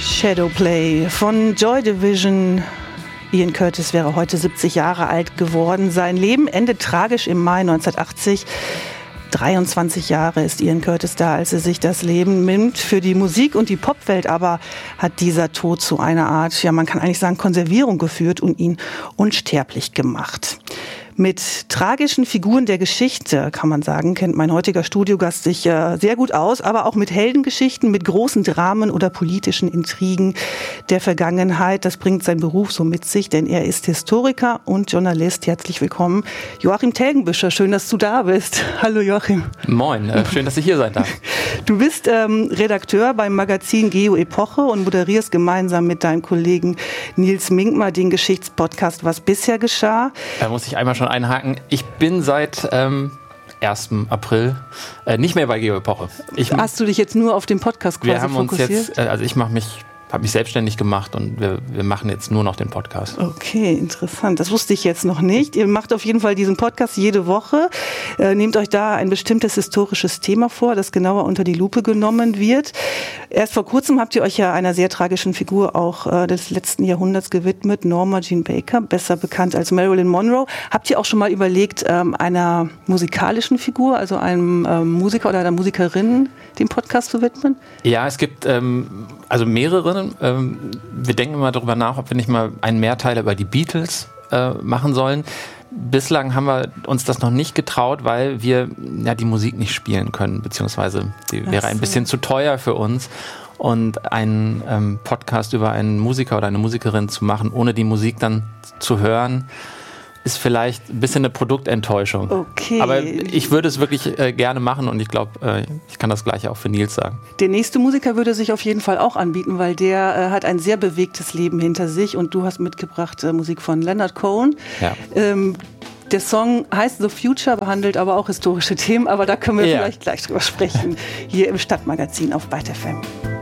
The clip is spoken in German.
Shadowplay von Joy Division. Ian Curtis wäre heute 70 Jahre alt geworden. Sein Leben endet tragisch im Mai 1980. 23 Jahre ist Ian Curtis da, als er sich das Leben nimmt. Für die Musik- und die Popwelt aber hat dieser Tod zu einer Art, ja man kann eigentlich sagen, Konservierung geführt und ihn unsterblich gemacht. Mit tragischen Figuren der Geschichte, kann man sagen, kennt mein heutiger Studiogast sich sehr gut aus, aber auch mit Heldengeschichten, mit großen Dramen oder politischen Intrigen der Vergangenheit. Das bringt sein Beruf so mit sich, denn er ist Historiker und Journalist. Herzlich willkommen, Joachim Telgenbüscher. Schön, dass du da bist. Hallo Joachim. Moin, schön, dass ich hier sein darf. Du bist Redakteur beim Magazin Geo Epoche und moderierst gemeinsam mit deinem Kollegen Nils Minkmar den Geschichtspodcast Was bisher geschah. Da muss ich einmal schon einhaken. Ich bin seit 1. April nicht mehr bei Geo Epoche. Hast du dich jetzt nur auf den Podcast quasi fokussiert? Wir haben uns jetzt, also ich habe mich selbstständig gemacht und wir machen jetzt nur noch den Podcast. Okay, interessant. Das wusste ich jetzt noch nicht. Ihr macht auf jeden Fall diesen Podcast jede Woche. Nehmt euch da ein bestimmtes historisches Thema vor, das genauer unter die Lupe genommen wird. Erst vor kurzem habt ihr euch ja einer sehr tragischen Figur auch des letzten Jahrhunderts gewidmet, Norma Jean Baker, besser bekannt als Marilyn Monroe. Habt ihr auch schon mal überlegt, einer musikalischen Figur, also einem Musiker oder einer Musikerin, den Podcast zu widmen? Ja, es gibt also mehrere. Wir denken immer darüber nach, ob wir nicht mal einen Mehrteiler über die Beatles machen sollen. Bislang haben wir uns das noch nicht getraut, weil wir ja die Musik nicht spielen können, beziehungsweise die wäre ein bisschen zu teuer für uns. Und einen Podcast über einen Musiker oder eine Musikerin zu machen, ohne die Musik dann zu hören, ist vielleicht ein bisschen eine Produktenttäuschung. Okay. Aber ich würde es wirklich gerne machen und ich glaube, ich kann das Gleiche auch für Nils sagen. Der nächste Musiker würde sich auf jeden Fall auch anbieten, weil der hat ein sehr bewegtes Leben hinter sich und du hast mitgebracht Musik von Leonard Cohen. Ja. Der Song heißt The Future, behandelt aber auch historische Themen, aber da können wir vielleicht gleich drüber sprechen, hier im Stadtmagazin auf Byte FM.